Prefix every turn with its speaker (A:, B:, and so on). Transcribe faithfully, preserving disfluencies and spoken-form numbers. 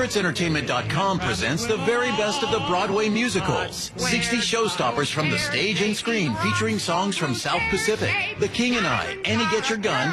A: Spirits Entertainment dot com presents the very best of the Broadway musicals. sixty showstoppers from the stage and screen featuring songs from South Pacific, The King and I, Annie Get Your Gun,